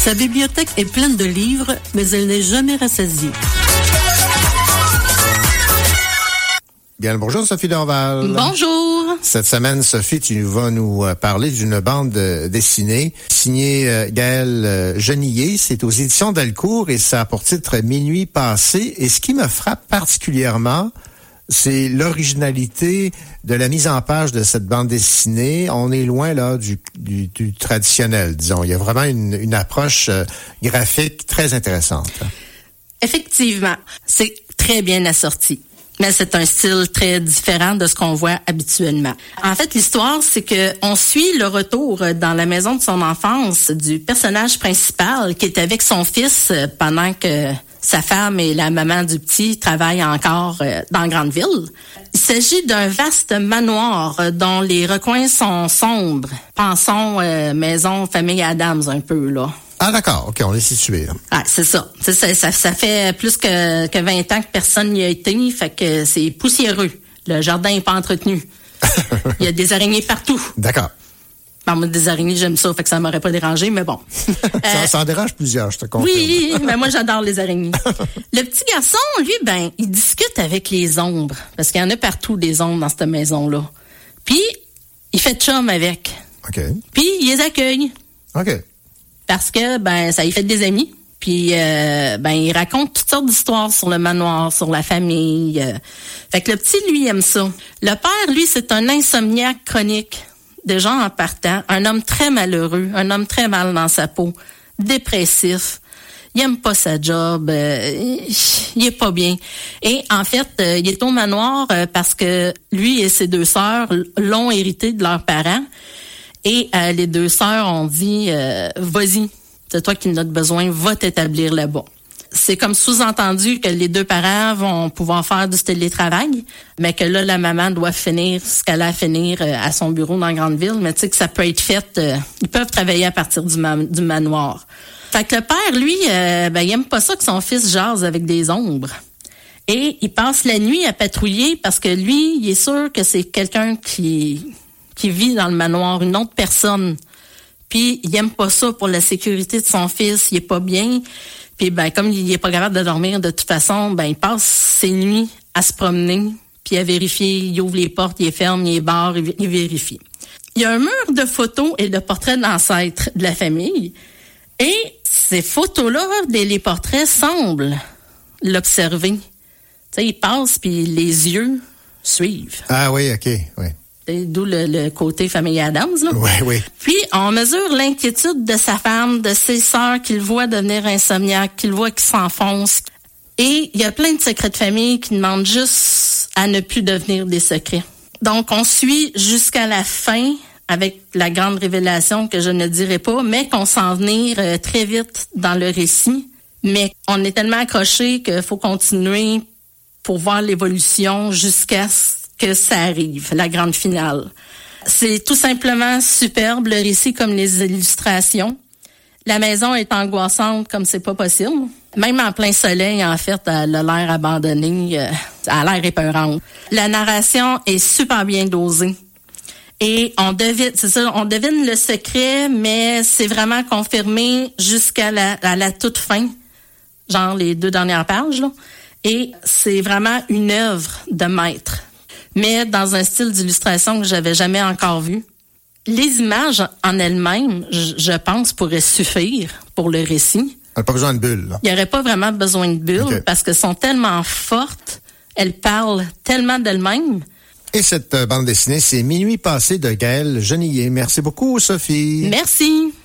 Sa bibliothèque est pleine de livres, mais elle n'est jamais rassasiée. Bien, bonjour Sophie Dorval. Bonjour. Cette semaine, Sophie, tu vas nous parler d'une bande dessinée signée Gaëlle Genillier. C'est aux éditions Delcourt et ça a pour titre Minuit passé. Et ce qui me frappe particulièrement, c'est l'originalité de la mise en page de cette bande dessinée. On est loin là du traditionnel, disons. Il y a vraiment une approche graphique très intéressante. Effectivement, c'est très bien assorti. Mais c'est un style très différent de ce qu'on voit habituellement. En fait, l'histoire, c'est que on suit le retour dans la maison de son enfance du personnage principal qui est avec son fils pendant que sa femme et la maman du petit travaillent encore dans grande ville. Il s'agit d'un vaste manoir dont les recoins sont sombres. Pensons maison famille Adams un peu, là. Ah d'accord, OK, on est situé. Ah, c'est ça. Ça fait plus que 20 ans que personne n'y a été, fait que c'est poussiéreux. Le jardin n'est pas entretenu. Il y a des araignées partout. D'accord. Bon, moi, des araignées, j'aime ça, fait que ça m'aurait pas dérangé, mais bon. Ça en dérange plusieurs, je te confirme. Oui, mais moi, j'adore les araignées. Le petit garçon, lui, il discute avec les ombres, parce qu'il y en a partout des ombres dans cette maison-là. Puis, il fait chum avec. OK. Puis, il les accueille. OK. Parce que, ça y fait des amis. Puis, il raconte toutes sortes d'histoires sur le manoir, sur la famille. Fait que le petit, lui, aime ça. Le père, lui, c'est un insomniaque chronique. Déjà en partant, un homme très malheureux, un homme très mal dans sa peau, dépressif. Il aime pas sa job, il est pas bien. Et en fait, il est au manoir parce que lui et ses deux sœurs l'ont hérité de leurs parents. Et les deux sœurs ont dit, vas-y, c'est toi qui en as besoin, va t'établir là-bas. C'est comme sous-entendu que les deux parents vont pouvoir faire du télétravail, mais que là, la maman doit finir ce qu'elle a à finir à son bureau dans la grande ville. Mais tu sais que ça peut être fait, ils peuvent travailler à partir du manoir. Fait que le père, lui, il aime pas ça que son fils jase avec des ombres. Et il passe la nuit à patrouiller parce que lui, il est sûr que c'est quelqu'un qui vit dans le manoir, une autre personne. Puis, il aime pas ça pour la sécurité de son fils, il est pas bien. Puis, comme il est pas capable de dormir de toute façon, il passe ses nuits à se promener, puis à vérifier, il ouvre les portes, il les ferme, il les barre, il vérifie. Il y a un mur de photos et de portraits d'ancêtres de la famille. Et ces photos-là, les portraits semblent l'observer. Tu sais, il passe, puis les yeux suivent. Ah oui, OK, oui. D'où le côté famille Adams, là. Oui, oui. Puis, on mesure l'inquiétude de sa femme, de ses sœurs, qu'il voit devenir insomniaque, qu'il voit qu'il s'enfonce. Et il y a plein de secrets de famille qui demandent juste à ne plus devenir des secrets. Donc, on suit jusqu'à la fin avec la grande révélation que je ne dirai pas, mais qu'on s'en venir très vite dans le récit. Mais on est tellement accroché qu'il faut continuer pour voir l'évolution jusqu'à que ça arrive, la grande finale. C'est tout simplement superbe, le récit comme les illustrations. La maison est angoissante comme c'est pas possible. Même en plein soleil, en fait, elle a l'air abandonnée, elle a l'air épeurante. La narration est super bien dosée. Et on devine le secret, mais c'est vraiment confirmé jusqu'à la toute fin, genre les 2 dernières pages, là. Et c'est vraiment une œuvre de maître, mais dans un style d'illustration que j'avais jamais encore vu. Les images en elles-mêmes, je pense, pourraient suffire pour le récit. Elle n'a pas besoin de bulles, là. Il n'y aurait pas vraiment besoin de bulles, okay, parce qu'elles sont tellement fortes, elles parlent tellement d'elles-mêmes. Et cette bande dessinée, c'est Minuit passé de Gaëlle Genillier. Merci beaucoup, Sophie. Merci.